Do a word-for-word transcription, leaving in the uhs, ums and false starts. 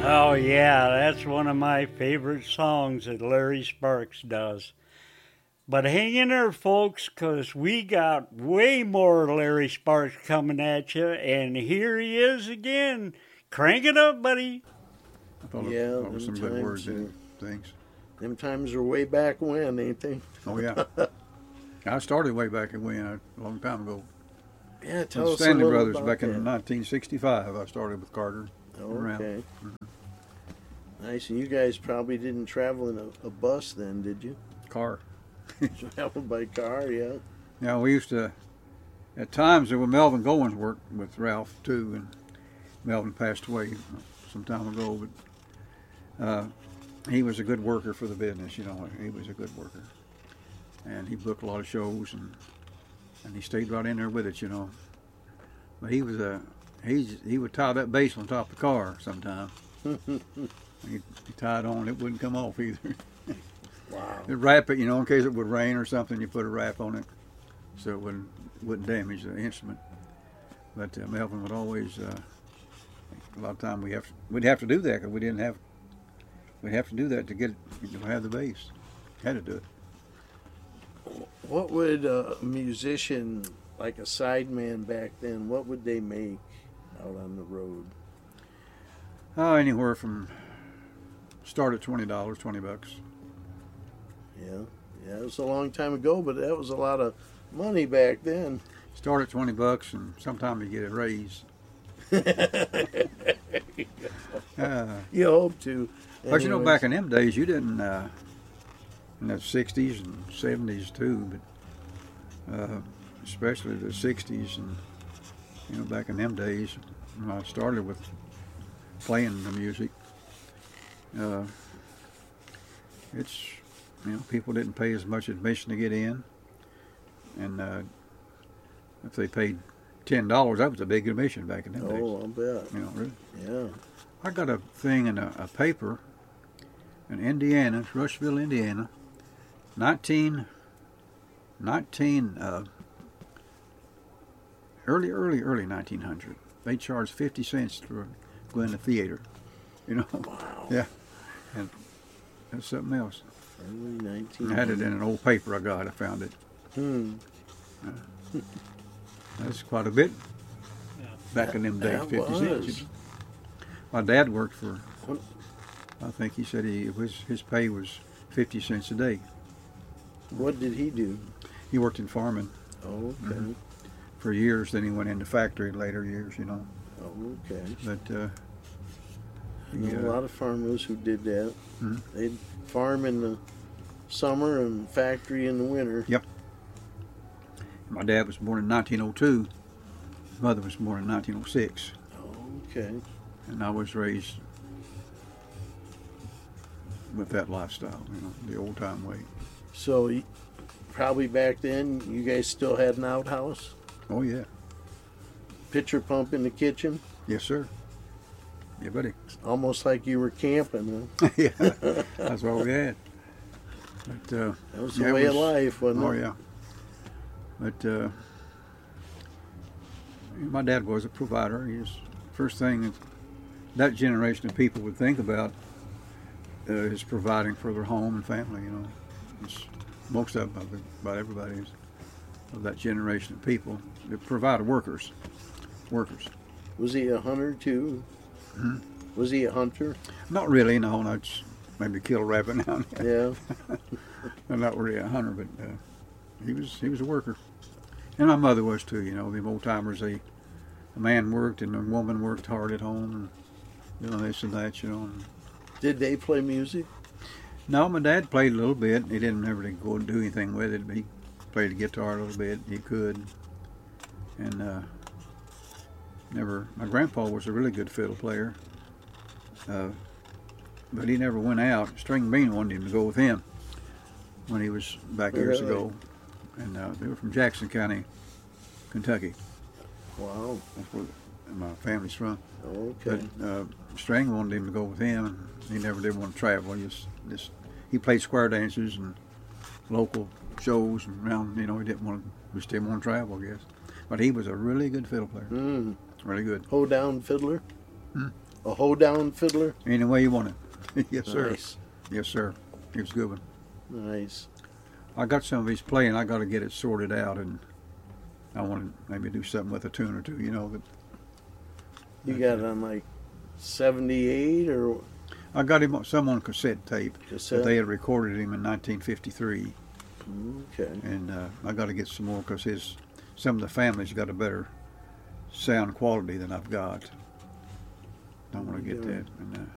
Oh, yeah, that's one of my favorite songs that Larry Sparks does. But hang in there, folks, 'cause we got way more Larry Sparks coming at you, and here he is again. Crank it up, buddy. I thought Yeah, it, thought it was them some good words times in are, it. Thanks. them times are way back when, ain't they? Oh yeah, I started way back when a long time ago. Yeah, tell With us a Stanley little Brothers about back that. in nineteen sixty-five. I started with Carter. Oh, around. okay. Nice. And you guys probably didn't travel in a, a bus then, did you? Car. Traveled by car, yeah. Yeah, we used to. At times there were Melvin Goins worked with Ralph too, and Melvin passed away some time ago. But uh, he was a good worker for the business. You know, he was a good worker, and he booked a lot of shows, and and he stayed right in there with it. You know, but he was a he he would tie that bass on top of the car sometimes. he, he tied on, it wouldn't come off either. Wow. You'd wrap it, you know, in case it would rain or something. You put a wrap on it so it wouldn't wouldn't damage the instrument. But uh, Melvin would always. Uh, a lot of time we have to, we'd have to do that because we didn't have. We'd have to do that to get to have the bass. Had to do it. What would a musician, like a sideman back then, what would they make out on the road? Oh, anywhere from start at twenty dollars, twenty bucks. Yeah, yeah, it was a long time ago, but that was a lot of money back then. Start at twenty bucks, and sometimes you get a raise. uh, You hope to. But you know, Anyways. back in them days, you didn't. Uh, in the sixties and seventies too, but uh, especially the sixties, and you know, back in them days, when I started with playing the music, uh, it's, you know, people didn't pay as much admission to get in, and uh, if they paid ten dollars, that was a big admission back in them days. Oh, I'll bet. You know, really. Yeah. I got a thing in a, a paper in Indiana, it's Rushville, Indiana, nineteen, nineteen, uh, early, early, early nineteen hundred. They charged fifty cents to go in the theater. You know? Wow. Yeah. And that's something else. Early nineteen. I had it in an old paper I got. I found it. Hmm. Uh, that's quite a bit back in them days, That fifty was. cents. My dad worked for, What? I think he said he it was his pay was fifty cents a day. What did he do? He worked in farming Oh, okay. Mhm. for years. Then he went into factory in later years, you know. Oh, okay. But uh, I know he, a uh, lot of farmers who did that. Mhm. They'd farm in the summer and factory in the winter. Yep. My dad was born in nineteen oh two. His mother was born in nineteen oh six. Oh, okay. And I was raised with that lifestyle, you know, the old time way. So, y- probably back then, you guys still had an outhouse? Oh yeah, Pitcher pump in the kitchen? yes sir. Yeah, buddy. Almost like you were camping, huh? Yeah, that's what we had. But uh, That was the yeah, it way of was- life, wasn't Oh it? yeah. But uh, my dad was a provider. He was first thing that, that generation of people would think about uh, is providing for their home and family. You know, it's, most of them, I think, about everybody is of that generation of people. They're provider workers, workers. Was he a hunter, too? Mhm. Was he a hunter? Not really. No, no. It's maybe kill a rabbit now. and then. Yeah. I'm not really a hunter, but uh, he was he was a worker, and my mother was too. You know, them old timers. They, a man worked and a woman worked hard at home, and you know this and that. You know. And, Did they play music? no, my dad played a little bit. He didn't ever go and do anything with it. But he played the guitar a little bit. He could, and uh, never. My grandpa was a really good fiddle player, uh, but he never went out. String Bean wanted him to go with him when he was back years Really? ago, and uh, they were from Jackson County, Kentucky. Wow. That's where my family's from. Okay. But uh, String wanted him to go with him, and he never did want to travel. He just, just he played square dances and local shows and around. You know, he didn't want to. We still want to travel, I guess. But he was a really good fiddle player. Mm. Really good. Hold down fiddler? Hmm? A hoedown fiddler? Any way you want it. Yes, sir. Nice. Yes, sir. He was a good one. Nice. I got some of his playing. I got to get it sorted out, and I want to maybe do something with a tune or two. You know that. You got it on like seventy-eight or I got him on- some on cassette tape. cassette? But they had recorded him in nineteen fifty-three, Okay. and uh, I got to get some more because his some of the families got a better sound quality than I've got. I want to get that. And, uh,